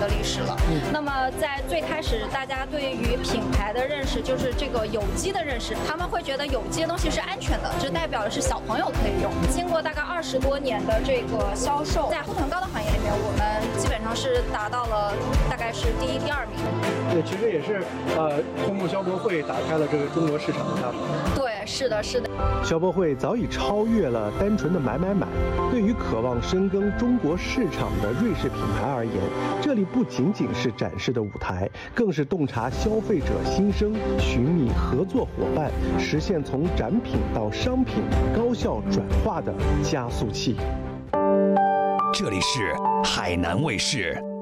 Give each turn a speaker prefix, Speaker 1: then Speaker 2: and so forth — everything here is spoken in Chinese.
Speaker 1: 的历史了。那么在最开始，大家对于品牌的认识就是这个有机的认识，他们会觉得有机的东西是安全的，这代表的是小朋友可以用。经过大概20多年的这个销售，在护唇膏的行业里面，我们基本上是达到了大概是第1、第2名。
Speaker 2: 对，其实也是通过消博会打开了这个中国市场的大门。
Speaker 1: 对，是的，是的。
Speaker 3: 消博会早已超越了单纯的买。对于渴望深耕中国市场的瑞士品牌而言，这里不仅仅是展示的舞台，更是洞察消费者心声、寻觅合作伙伴、实现从展品到商品高效转化的加速器。
Speaker 4: 这里是海南卫视。